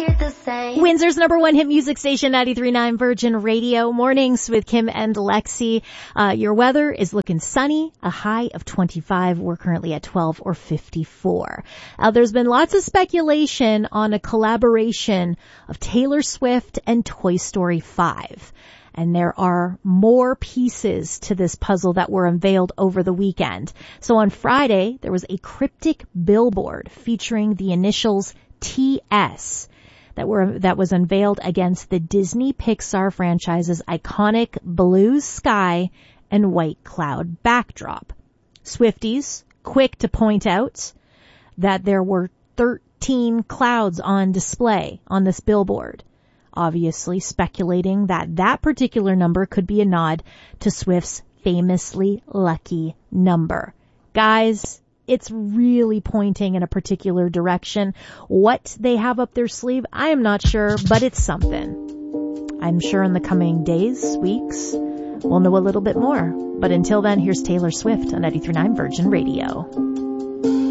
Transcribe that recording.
hear the same. Windsor's number one hit music station, 93.9 Virgin Radio. Mornings with Kim and Lexi. Your weather is looking sunny, a high of 25. We're currently at 12 or 54. There's been lots of speculation on a collaboration of Taylor Swift and Toy Story 5. And there are more pieces to this puzzle that were unveiled over the weekend. So on Friday, there was a cryptic billboard featuring the initials TS that was unveiled against the Disney Pixar franchise's iconic blue sky and white cloud backdrop. Swifties quick to point out that there were 13 clouds on display on this billboard, obviously speculating that that particular number could be a nod to Swift's famously lucky number. Guys, it's really pointing in a particular direction. What they have up their sleeve, I am not sure, but it's something. I'm sure in the coming days, weeks, we'll know a little bit more. But until then, here's Taylor Swift on 93.9 Virgin Radio.